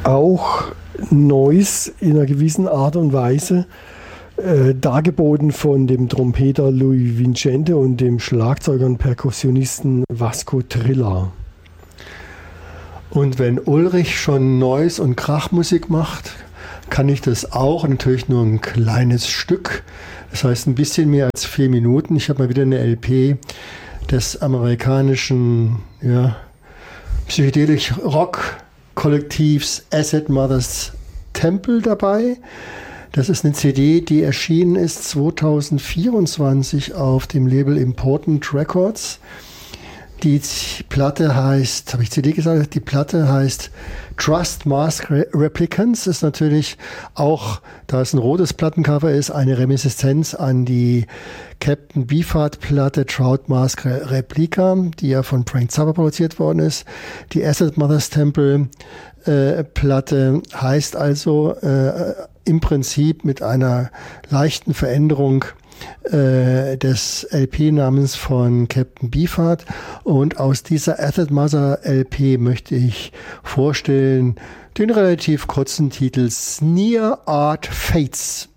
auch Noise in einer gewissen Art und Weise, dargeboten von dem Trompeter Louis Vincente und dem Schlagzeuger und Perkussionisten Vasco Trilla. Und wenn Ulrich schon Noise- und Krachmusik macht, kann ich das auch, natürlich nur ein kleines Stück. Das heißt ein bisschen mehr als 4 Minuten. Ich habe mal wieder eine LP des amerikanischen psychedelisch Rock-Kollektivs Acid Mothers Temple dabei. Das ist eine CD, die erschienen ist 2024 auf dem Label Important Records. Die Platte heißt, habe ich CD gesagt? Die Platte heißt Trust Mask Replicants. Ist natürlich auch, da es ein rotes Plattencover ist, eine Reminiszenz an die Captain Beefheart-Platte Trout Mask Replica, die ja von Frank Zappa produziert worden ist. Die Acid Mothers Temple Platte heißt also im Prinzip mit einer leichten Veränderung des LP-Namens von Captain Beefheart, und aus dieser Acid Mother LP möchte ich vorstellen den relativ kurzen Titel Sneer Art Fates.